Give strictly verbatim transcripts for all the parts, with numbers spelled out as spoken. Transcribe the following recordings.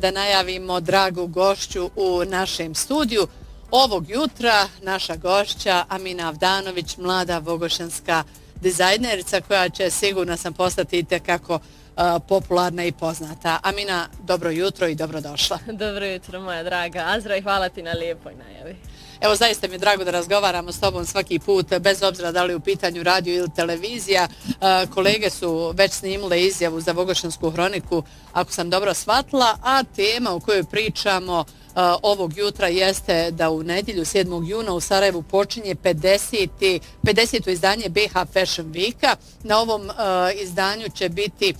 da najavimo dragu gošću u našem studiju. Ovog jutra naša gošća Amina Avdanović, mlada vogošćanska dizajnerica koja će, sigurno sam, postati itekako popularna i poznata. Amina, dobro jutro i dobrodošla. Dobro jutro, moja draga Azra, i hvala ti na lijepoj najavi. Evo, zaista mi je drago da razgovaramo s tobom svaki put, bez obzira da li u pitanju radio ili televizija. Kolege su već snimile izjavu za Vogošćansku hroniku, ako sam dobro shvatila, a tema o kojoj pričamo ovog jutra jeste da u nedjelju sedmog juna u Sarajevu počinje pedeseto izdanje B H Fashion Weeka. Na ovom izdanju će biti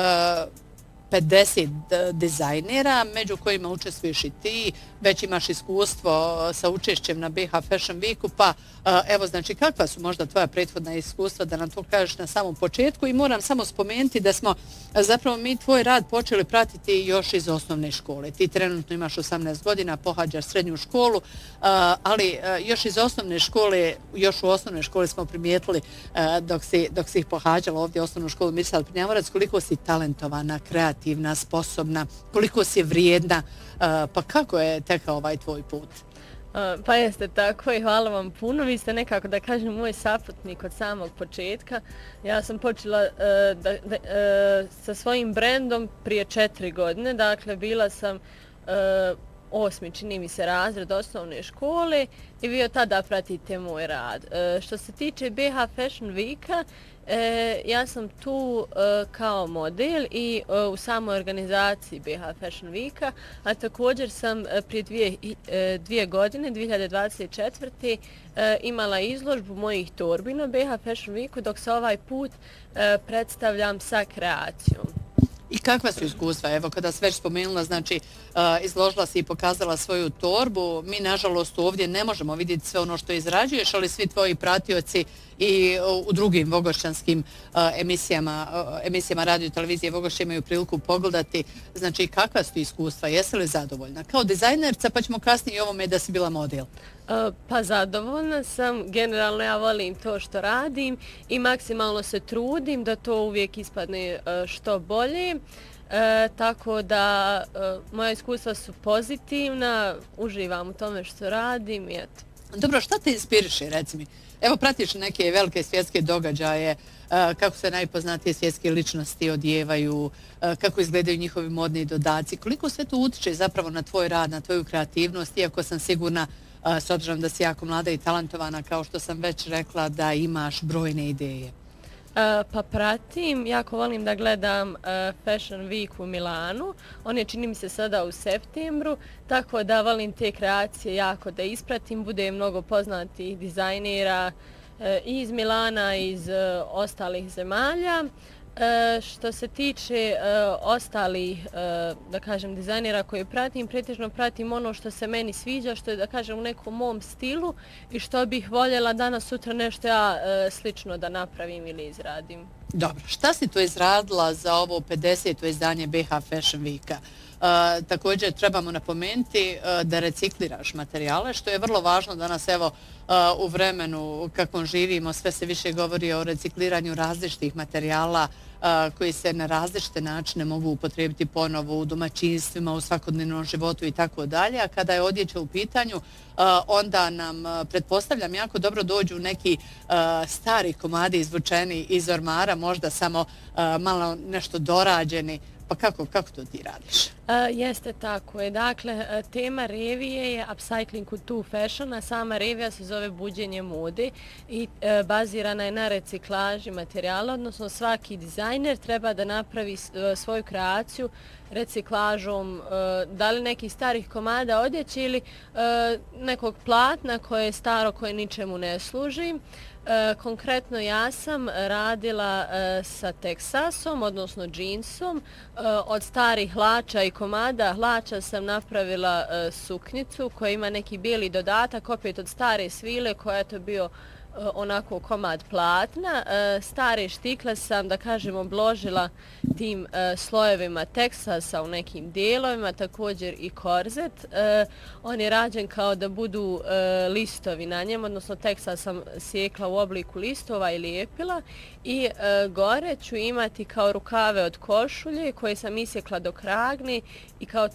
pedeset dizajnera, među kojima učestvuješ i ti, već imaš iskustvo sa učešćem na B H Fashion Weeku, pa evo, znači, kakva su možda tvoja prethodna iskustva, da nam to kažeš na samom početku. I moram samo spomenuti da smo zapravo mi tvoj rad počeli pratiti još iz osnovne škole. Ti trenutno imaš osamnaest godina, pohađaš srednju školu, ali još iz osnovne škole, još u osnovnoj školi smo primijetili dok si, dok si ih pohađala ovdje osnovnu školu Mirsad Prnjavorac, koliko si talentovana, kreativna, sposobna, koliko si vrijedna, pa kako je tekao ovaj tvoj put? Pa jeste tako i hvala vam puno. Vi ste nekako, da kažem, moj saputnik od samog početka. Ja sam počela uh, da, da, uh, sa svojim brendom prije četiri godine. Dakle, bila sam uh, osmi, čini mi se, razred osnovne škole i vi od tada pratite moj rad. Uh, što se tiče B H Fashion Weeka, E, ja sam tu e, kao model i e, u samoj organizaciji B H Fashion Weeka, a također sam e, prije dvije, e, dvije godine, dvije hiljade dvadeset četvrte. E, imala izložbu mojih torbi na B H Fashion Weeku, dok se ovaj put e, predstavljam sa kreacijom. I kakva su iskustva? Evo, kada si već spomenula, znači, izložila si i pokazala svoju torbu. Mi, nažalost, ovdje ne možemo vidjeti sve ono što izrađuješ, ali svi tvoji pratioci i u drugim vogošćanskim emisijama, emisijama radio i televizije Vogošće imaju priliku pogledati. Znači, kakva su iskustva? Jesi li zadovoljna? Kao dizajnerca, pa ćemo kasnije i ovome da si bila model. Pa zadovoljna sam. Generalno ja volim to što radim i maksimalno se trudim da to uvijek ispadne što bolje. E, tako da e, moja iskustva su pozitivna, uživam u tome što radim i eto. Dobro, šta te inspiriše, reci mi? Evo, pratiš neke velike svjetske događaje, kako se najpoznatije svjetske ličnosti odjevaju, kako izgledaju njihovi modni dodaci, koliko sve to utiče zapravo na tvoj rad, na tvoju kreativnost, iako sam sigurna, s obzirom da si jako mlada i talentovana, kao što sam već rekla, da imaš brojne ideje. Pa pratim, jako volim da gledam Fashion Week u Milanu. On je, čini mi se, sada u septembru, tako da volim te kreacije jako da ispratim. Bude mnogo poznatih dizajnera i iz Milana i iz ostalih zemalja. E, što se tiče e, ostalih, e, da kažem, dizajnera koje pratim, pretežno pratim ono što se meni sviđa, što je, da kažem, u nekom mom stilu i što bih voljela danas sutra nešto ja e, slično da napravim ili izradim. Dobro, šta si to izradila za ovo pedeseto izdanje B H Fashion Weeka? Uh, također trebamo napomenuti uh, da recikliraš materijale, što je vrlo važno danas, evo, uh, u vremenu kakvom živimo, sve se više govori o recikliranju različitih materijala uh, koji se na različite načine mogu upotrijebiti ponovo u domaćinstvima, u svakodnevnom životu i tako dalje. A kada je odjeća u pitanju, uh, onda nam, uh, pretpostavljam, jako dobro dođu neki uh, stari komadi izvučeni iz ormara, možda samo uh, malo nešto dorađeni. Pa kako, kako to ti radiš? Uh, jeste tako je. Dakle, tema revije je Upcycling to Fashion, a sama revija se zove Buđenje mode i uh, bazirana je na reciklaži materijala, odnosno svaki dizajner treba da napravi uh, svoju kreaciju reciklažom uh, da li nekih starih komada odjeće ili uh, nekog platna koje je staro, koje ničemu ne služi. E, konkretno ja sam radila e, sa teksasom, odnosno džinsom. E, od starih hlača i komada hlača sam napravila e, suknjicu koja ima neki bijeli dodatak, opet od stare svile koja je to bio onako komad platna. Stare štikle sam, da kažem, obložila tim slojevima teksasa u nekim dijelovima, također i korzet. On je rađen kao da budu listovi na njem, odnosno teksas sam sjekla u obliku listova i lijepila. I gore ću imati kao rukave od košulje koje sam isjekla do kragne i kao